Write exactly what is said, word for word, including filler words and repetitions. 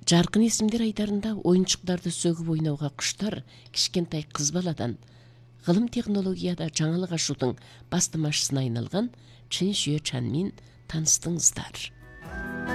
Жарқын есімдер айдарында ойыншықтарды сөгіп ойнауға құштар кішкентай қыз баладан ғылым технологияда жаңалық ашудың бастамашысына айналған Чын Шуе Чанмен таныстыңыздар.